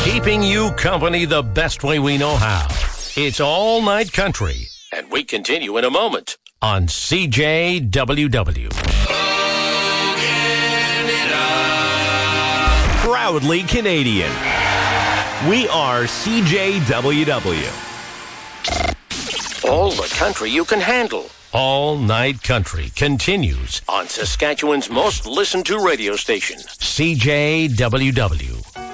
Keeping you company the best way we know how. It's All Night Country, and we continue in a moment on CJWW. Proudly Canadian. We are CJWW. All the country you can handle. All Night Country continues on Saskatchewan's most listened to radio station, CJWW.